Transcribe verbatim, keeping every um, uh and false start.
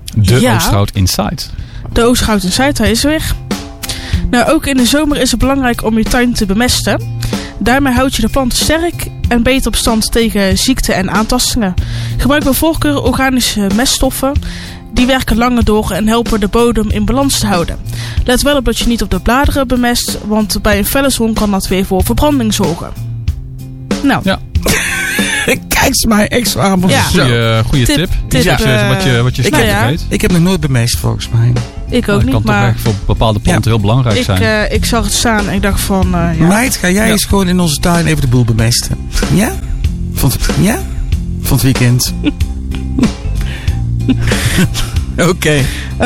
De Ja. Oosterhout Insight. De Oosterhout Insight, hij is er weer. Nou, ook in de zomer is het belangrijk om je tuin te bemesten. Daarmee houd je de planten sterk en beter op stand tegen ziekten en aantastingen. Gebruik bij voorkeur organische meststoffen. Die werken langer door en helpen de bodem in balans te houden. Let wel op dat je niet op de bladeren bemest, want bij een felle zon kan dat weer voor verbranding zorgen. Nou, Ja. Kijk eens mij extra aan. Ja. Goeie, goeie Tip- tip. tip, Iets wat je, eh, wat je, wat je ik snel heb- vergeet. Ik heb nog nooit bemest volgens mij. ik ook Dat niet, kan toch maar echt voor bepaalde planten heel belangrijk ik, zijn. uh, ik zag het staan en ik dacht van, uh, ja. Meid, ga jij Ja. eens gewoon in onze tuin even de boel bemesten? Ja? Van, ja? Van het weekend. Oké. Okay.